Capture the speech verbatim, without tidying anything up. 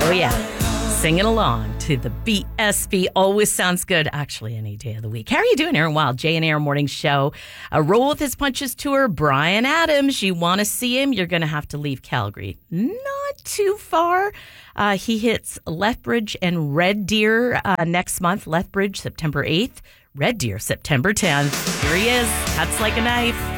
Oh, yeah. Singing along to the B S B. Always sounds good, actually, any day of the week. How are you doing, Aaron Wild? Jay and Aaron Morning Show. A Roll with His Punches tour. Bryan Adams. You want to see him? You're going to have to leave Calgary. Not too far. Uh, he hits Lethbridge and Red Deer uh, next month. Lethbridge, September eighth. Red Deer, September tenth. Here he is. Cuts like a knife.